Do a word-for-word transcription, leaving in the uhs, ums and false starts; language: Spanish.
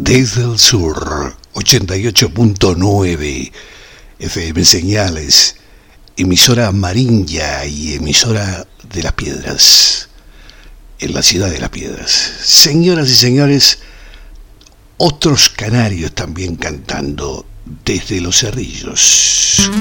Desde el sur, ochenta y ocho punto nueve F M Señales, emisora Mariña y emisora de Las Piedras, en la ciudad de Las Piedras. Señoras y señores, otros canarios también cantando desde Los Cerrillos.